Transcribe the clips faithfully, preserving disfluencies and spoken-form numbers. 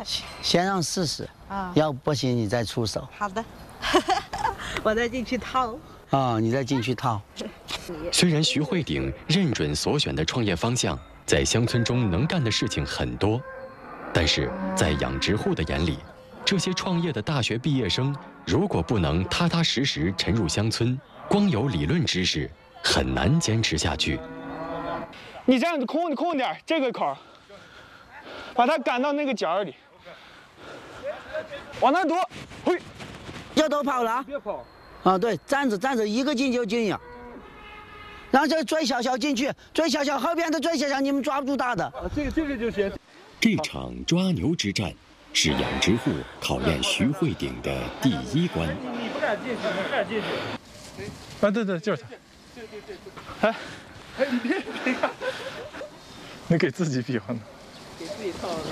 先让试试啊，要不行你再出手。 好的，我再进去套。 啊，你再进去套。 虽然徐慧鼎认准所选的创业方向，在乡村中能干的事情很多，但是在养殖户的眼里，这些创业的大学毕业生如果不能踏踏实实沉入乡村，光有理论知识很难坚持下去。 你这样子空空点，这个口，把它赶到那个角里，往那躲，嘿， 要都跑了， 别跑。 啊，对，站着站着，一个进就进呀。然后这追小小进去，追小小后边的追小小，你们抓不住大的。 啊，这个这个就行。 这场抓牛之战是养殖户考验徐慧鼎的第一关。 你不敢进去，你不敢进去。啊，对对，就是他。对对对对。哎，哎，你别别看，你给自己比划呢。 给自己套了。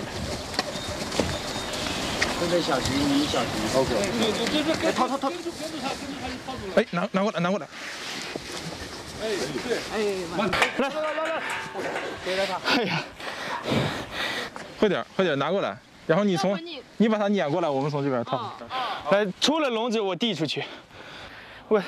这个小心，你们小心。OK。 对对对对，套套套。跟住跟住他，跟住他就套住了。哎，拿拿过来，拿过来。哎，对，哎，来来来来，给着他。哎呀，快点快点拿过来，然后你从你把它撵过来，我们从这边套。来，出了笼子我递出去。喂。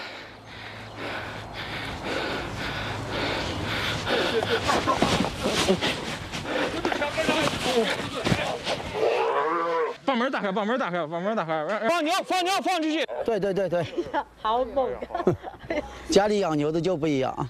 把门打开，把门打开，把门打开，放牛，放牛，放出去。 对对对对， 好猛！ 家里养牛的就不一样。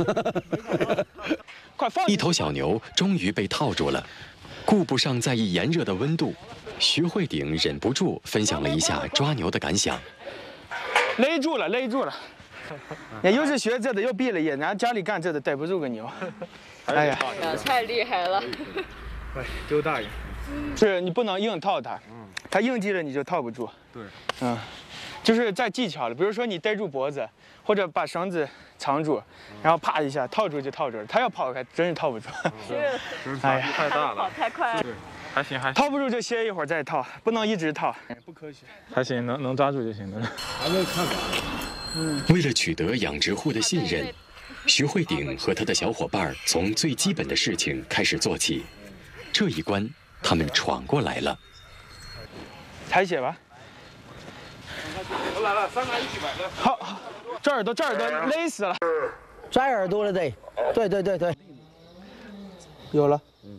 快放！ 一头小牛终于被套住了，顾不上在意炎热的温度，徐慧鼎忍不住分享了一下抓牛的感想。 勒住了，勒住了。也又是学这的，又闭了眼，然后家里干这的，逮不住个牛。哎呀， 太厉害了！ 哎，周大爷。是你不能硬套它，它硬系了你就套不住。对，嗯，就是在技巧了，比如说你逮住脖子，或者把绳子藏住，然后啪一下套住就套住了。它要跑开，真是套不住。 是， 哎呀， 太大了，跑太快了。 对，还行还行。套不住就歇一会儿再套，不能一直套，不科学。还行，能能抓住就行了。还没看。 嗯。为了取得养殖户的信任，徐慧鼎和他的小伙伴从最基本的事情开始做起。这一关。他们闯过来了， 采血吧。 我来了，三个一起买的。 好，这耳朵，这耳朵勒死了， 拽耳朵了得。对对对对， 有了。 嗯。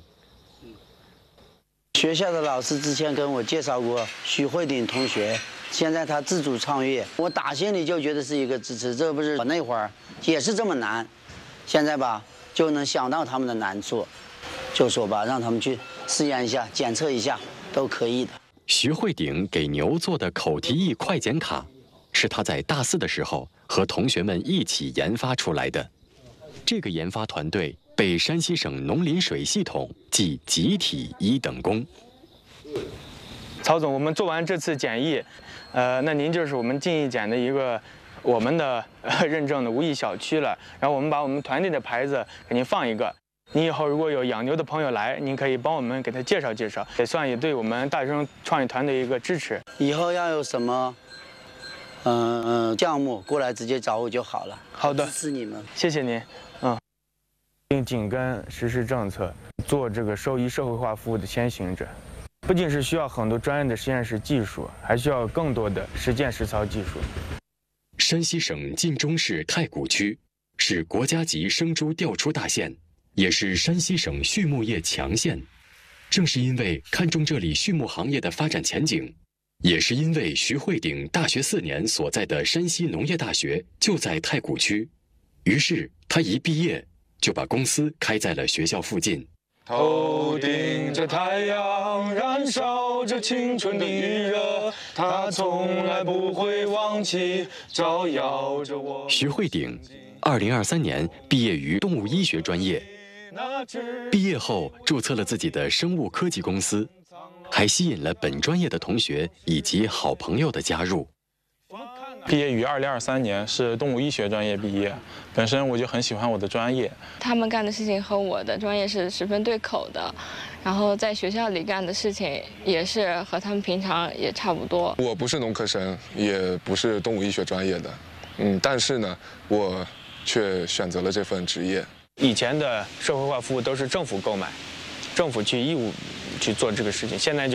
学校的老师之前跟我介绍过徐慧鼎同学，现在他自主创业，我打心里就觉得是一个支持。这不是我那会儿也是这么难，现在吧就能想到他们的难处。就说吧，让他们去试验一下、检测一下，都可以的。 徐慧鼎给牛做的口蹄疫快检卡，是他在大四的时候和同学们一起研发出来的。这个研发团队被山西省农林水系统记集体一等功。 曹总，我们做完这次检疫，呃，那您就是我们进一检的一个我们的、呃、认证的无疫小区了。然后我们把我们团队的牌子给您放一个。您以后如果有养牛的朋友来，您可以帮我们给他介绍介绍，也算也对我们大学生创业团的一个支持。 以后要有什么，嗯、呃、嗯项目过来直接找我就好了。 好的， 支持你们， 谢谢您。嗯，并紧跟实施政策，做这个兽医社会化服务的先行者，不仅是需要很多专业的实验室技术，还需要更多的实践实操技术。 山西省晋中市太谷区是国家级生猪调出大县。也是山西省畜牧业强县，正是因为看中这里畜牧行业的发展前景，也是因为徐慧鼎大学四年所在的山西农业大学就在太谷区，于是他一毕业就把公司开在了学校附近。 头顶着太阳，燃烧着青春的热，它从来不会忘记照耀着我。 徐慧鼎，二零二三年毕业于动物医学专业。毕业后注册了自己的生物科技公司，还吸引了本专业的同学以及好朋友的加入。 毕业于二零二三年，是动物医学专业毕业。本身我就很喜欢我的专业， 他们干的事情和我的专业是十分对口的，然后在学校里干的事情也是和他们平常也差不多。 我不是农科生，也不是动物医学专业的，嗯，但是呢，我却选择了这份职业。 以前的社会化服务都是政府购买，政府去义务去做这个事情，现在就